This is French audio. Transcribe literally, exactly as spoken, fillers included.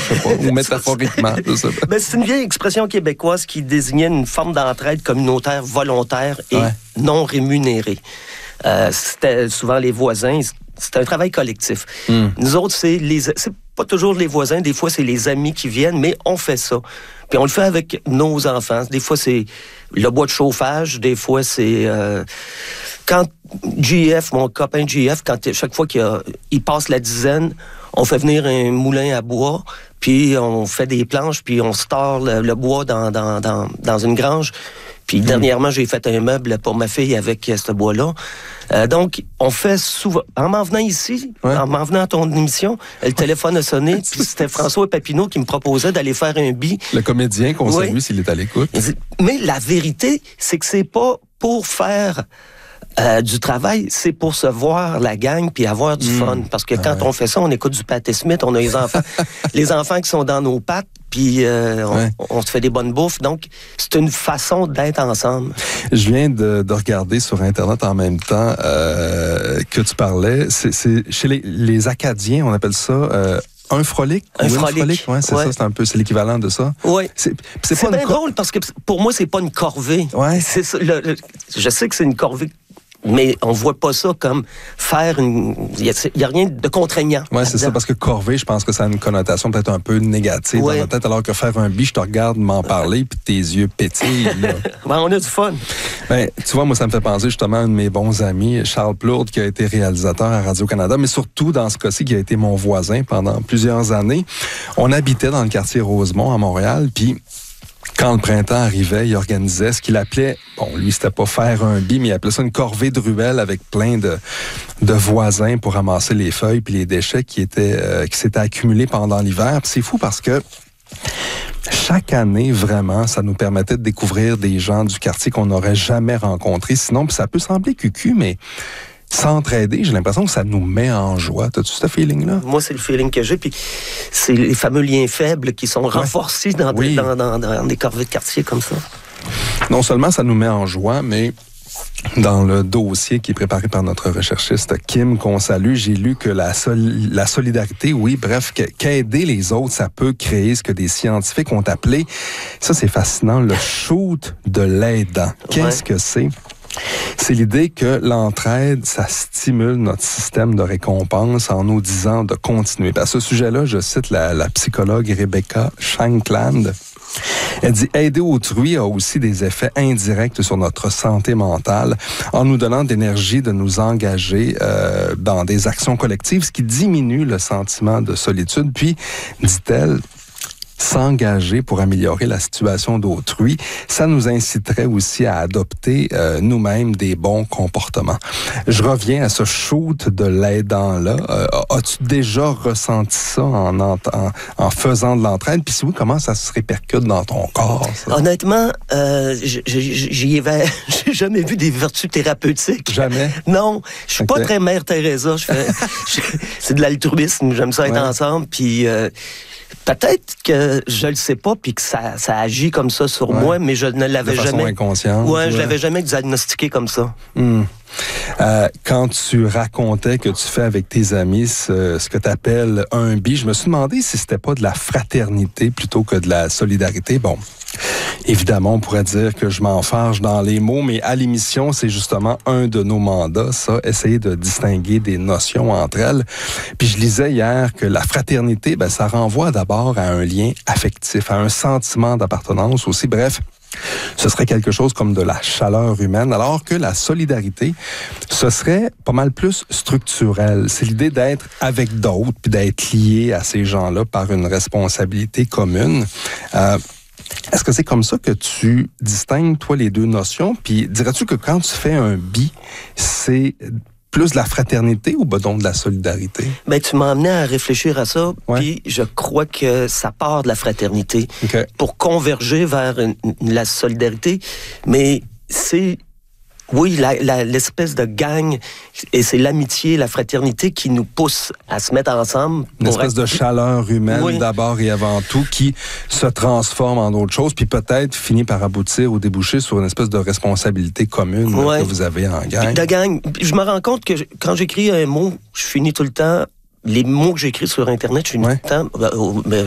sais pas, ou métaphoriquement, je sais pas. Ben, c'est une vieille expression québécoise qui désignait une forme d'entraide communautaire volontaire et ouais. non rémunérée. Euh, c'était souvent les voisins, c'est un travail collectif. Mm. Nous autres, c'est les, c'est pas toujours les voisins, des fois c'est les amis qui viennent, mais on fait ça. Puis on le fait avec nos enfants. Des fois c'est le bois de chauffage, des fois c'est euh, quand G F, mon copain G F, quand chaque fois qu'il a, il passe la dizaine, on fait venir un moulin à bois, puis on fait des planches, puis on store le, le bois dans, dans, dans, dans une grange. Puis mmh. dernièrement, j'ai fait un meuble pour ma fille avec euh, ce bois-là. Euh, donc, on fait souvent... En m'en venant ici, ouais. en m'en venant à ton émission, le téléphone a sonné, puis c'était François Papineau qui me proposait d'aller faire un bi. Le comédien qu'on oui. salue s'il est à l'écoute. Mais la vérité, c'est que c'est pas pour faire... Euh, du travail, c'est pour se voir la gang puis avoir du mmh. fun. Parce que quand ah ouais. on fait ça, on écoute du Patti Smith, on a les enfants, les enfants qui sont dans nos pattes, puis euh, on, ouais. on se fait des bonnes bouffes. Donc, c'est une façon d'être ensemble. Je viens de, de regarder sur Internet en même temps euh, que tu parlais. C'est, c'est chez les, les Acadiens, on appelle ça... Euh, Un frolic? Un oui, frolic. frolic ouais, c'est ouais. ça, c'est un peu, c'est l'équivalent de ça. Oui. C'est, c'est, c'est pas bien drôle parce que pour moi, c'est pas une corvée. Ouais. C'est ça, le, le, je sais que c'est une corvée, mais on voit pas ça comme faire une... Il n'y a, a rien de contraignant. Oui, c'est ça, parce que corvée, je pense que ça a une connotation peut-être un peu négative ouais. dans notre tête, alors que faire un bi, je te regarde m'en parler, puis tes yeux pétillent. Ben, on a du fun. Ben, tu vois, moi, ça me fait penser justement à un de mes bons amis, Charles Plourde, qui a été réalisateur à Radio-Canada, mais surtout, dans ce cas-ci, qui a été mon voisin pendant plusieurs années. On habitait dans le quartier Rosemont, à Montréal, puis... Quand le printemps arrivait, il organisait ce qu'il appelait, bon, lui, c'était pas faire un bi, mais il appelait ça une corvée de ruelles avec plein de, de voisins pour ramasser les feuilles puis les déchets qui étaient, euh, qui s'étaient accumulés pendant l'hiver. Puis c'est fou parce que chaque année, vraiment, ça nous permettait de découvrir des gens du quartier qu'on n'aurait jamais rencontrés. Sinon, puis ça peut sembler cucu, mais... S'entraider, j'ai l'impression que ça nous met en joie. T'as-tu ce feeling-là? Moi, c'est le feeling que j'ai. Puis c'est les fameux liens faibles qui sont ouais. renforcés dans, oui. des, dans, dans, dans des corvées de quartier comme ça. Non seulement ça nous met en joie, mais dans le dossier qui est préparé par notre recherchiste Kim, qu'on salue, j'ai lu que la, sol- la solidarité, oui, bref, que, qu'aider les autres, ça peut créer ce que des scientifiques ont appelé, ça c'est fascinant, le shoot de l'aidant. Qu'est-ce ouais. que c'est? C'est l'idée que l'entraide, ça stimule notre système de récompense en nous disant de continuer. À ce sujet-là, je cite la, la psychologue Rebecca Shankland. Elle dit « Aider autrui a aussi des effets indirects sur notre santé mentale en nous donnant de l'énergie de nous engager euh, dans des actions collectives, ce qui diminue le sentiment de solitude. » Puis, dit-elle, s'engager pour améliorer la situation d'autrui, ça nous inciterait aussi à adopter euh, nous-mêmes des bons comportements. Je reviens à ce shoot de l'aidant-là. Euh, as-tu déjà ressenti ça en, en, en faisant de l'entraide? Puis si oui, comment ça se répercute dans ton corps? Ça? Honnêtement, euh, j'y avais, j'ai jamais vu des vertus thérapeutiques. Jamais? Non, je suis okay. pas très Mère Teresa. Je fais, je, c'est de l'altruisme, j'aime ça être ouais. ensemble, puis... Euh, peut-être que je le sais pas puis que ça, ça agit comme ça sur ouais. moi, mais je ne l'avais de façon jamais. inconsciente. Ouais, ouais, je l'avais jamais diagnostiqué comme ça. Mmh. Euh, quand tu racontais que tu fais avec tes amis ce, ce que tu appelles un bi, je me suis demandé si c'était pas de la fraternité plutôt que de la solidarité. Bon, évidemment, on pourrait dire que je m'enfarge dans les mots, mais à l'émission, c'est justement un de nos mandats, ça, essayer de distinguer des notions entre elles. Puis je lisais hier que la fraternité, ben, ça renvoie d'abord à un lien affectif, à un sentiment d'appartenance aussi. Bref, ce serait quelque chose comme de la chaleur humaine, alors que la solidarité, ce serait pas mal plus structurel. C'est l'idée d'être avec d'autres, puis d'être lié à ces gens-là par une responsabilité commune. Euh, Est-ce que c'est comme ça que tu distingues, toi, les deux notions? Puis dirais-tu que quand tu fais un bi, c'est plus de la fraternité ou ben donc de la solidarité? Ben, tu m'as amené à réfléchir à ça, ouais. puis je crois que ça part de la fraternité okay. pour converger vers une, la solidarité, mais c'est... Oui, la, la, l'espèce de gang, et c'est l'amitié, la fraternité qui nous pousse à se mettre ensemble. Une espèce être... de chaleur humaine, oui. d'abord et avant tout, qui se transforme en autre chose, puis peut-être finit par aboutir ou déboucher sur une espèce de responsabilité commune ouais. que vous avez en gang. De gang. Je me rends compte que je, quand j'écris un mot, je finis tout le temps... Les mots que j'écris sur Internet, je finis ouais. tout le temps... Ben,